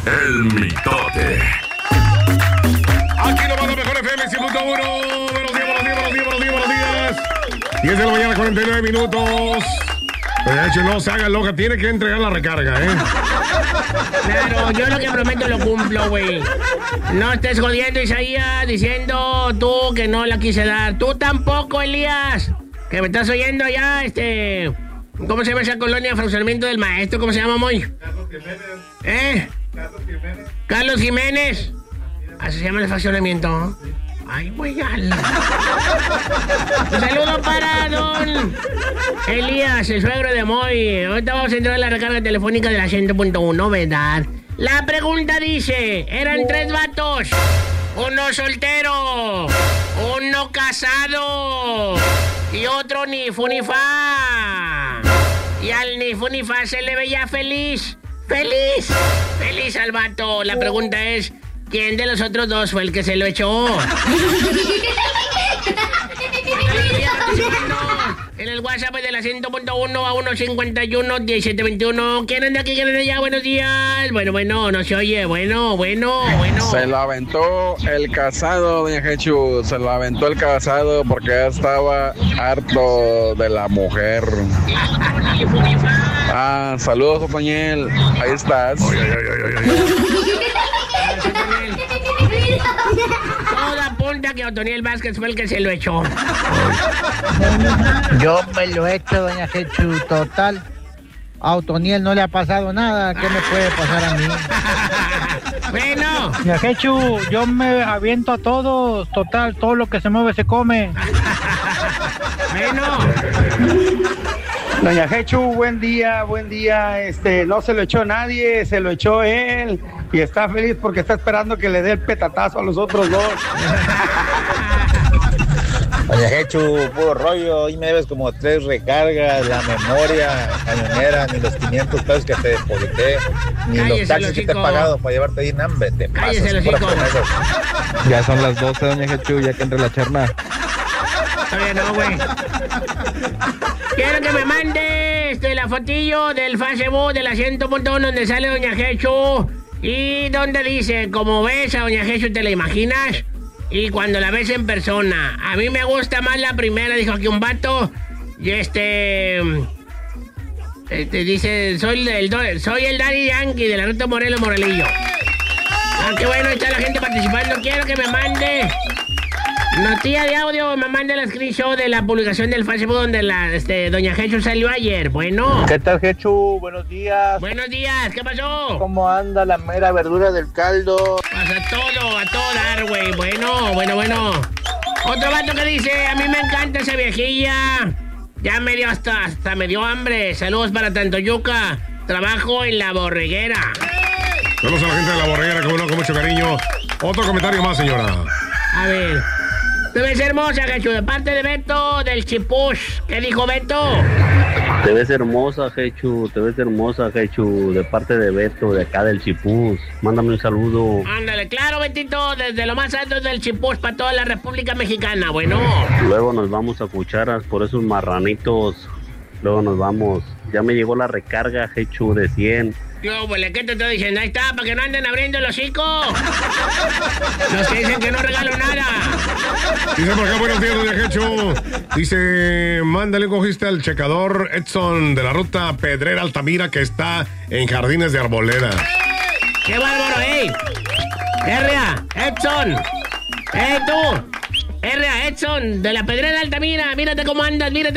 El Mitote. Aquí nomás la mejor FM 100.1. Buenos días. 10 de la mañana, 49 minutos. De hecho, no se haga loca, tiene que entregar la recarga, ¿eh? Claro, yo lo que prometo lo cumplo, güey. No estés jodiendo, Isaías, diciendo tú que no la quise dar. Tú tampoco, Elías. Que me estás oyendo ya, ¿cómo se llama esa colonia de fraccionamiento del maestro? ¿Cómo se llama, Moy? Carlos Jiménez. Carlos Jiménez. Carlos Jiménez. Así se llama el fraccionamiento, ¿no? Ay, güey, un saludo para don Elías, el suegro de Moy. Ahorita vamos a entrar a la recarga telefónica de la 100.1, ¿verdad? La pregunta dice, eran 3 vatos, uno soltero, uno casado y otro ni fu ni fa. Y al ni fu ni fa se le veía feliz al vato. La pregunta es, ¿quién de los otros dos fue el que se lo echó? En el WhatsApp de la 100.1 a 151-1721. ¿Quién anda aquí? ¿Quién anda allá? Buenos días. Bueno, no se oye. Bueno. Se lo aventó el casado, doña Jechu. Se lo aventó el casado porque ya estaba harto de la mujer. Saludos, Otoniel. Ahí estás. Todo apunta que Otoniel Vázquez fue el que se lo echó. Yo me lo he hecho, doña Jechu, total. A Otoniel no le ha pasado nada. ¿Qué me puede pasar a mí? Bueno. Doña Jechu, yo me aviento a todos. Total, todo lo que se mueve se come. Bueno. Doña Jechu, buen día. No se lo echó nadie, se lo echó él. Y está feliz porque está esperando que le dé el petatazo a los otros dos. Doña Jechu, puro rollo, hoy me debes como 3 recargas, la memoria cañonera, ni los 500 pesos que te deposité, ni Cállese, los taxis que te he pagado para llevarte ahí en hambre. Cállese, los hijos. Ya son las 12, doña Jechu, ya que entre la charla. Todavía no, güey. Quiero que me mandes la fotillo del Facebook de la 100.1 donde sale doña Jechu y donde dice, como ves a doña Jechu, ¿te la imaginas? Y cuando la ves en persona. A mí me gusta más la primera, dijo aquí un vato. Y dice, soy el Daddy Yankee de la ruta Morelillo. Qué bueno, está la gente participando. Quiero que me mande notilla de audio, me mande la screenshot de la publicación del Facebook donde doña Jechu salió ayer. Bueno. ¿Qué tal, Jechu? Buenos días. Buenos días, ¿qué pasó? ¿Cómo anda la mera verdura del caldo? Pasa a todo dar, güey. Bueno. Otro vato que dice, a mí me encanta esa viejilla. Ya me dio hasta me dio hambre. Saludos para Tantoyuca. Trabajo en la borreguera. Saludos a la gente de la borreguera, como no, con mucho cariño. Otro comentario más, señora. A ver. Te ves hermosa, Jechu, de parte de Beto del Chipush. ¿Qué dijo Beto? Te ves hermosa, Jechu, de parte de Beto, de acá del Chipush. Mándame un saludo. Ándale, claro, Betito, desde lo más alto del Chipush para toda la República Mexicana, bueno. Luego nos vamos a cucharas por esos marranitos. Luego nos vamos. Ya me llegó la recarga, Jechu, de 100. Yo, pues, ¿qué te estoy diciendo? Ahí está, para que no anden abriendo el hocico. Los que dicen que no regalo nada. Dice por acá, buenos días, doña Jechu. Dice, mándale, cogiste al checador Edson de la ruta Pedrera Altamira que está en Jardines de Arboleda. ¡Qué bárbaro, R.A. Edson. Tú. R.A. Edson de la Pedrera Altamira. Mírate cómo andas, mírate.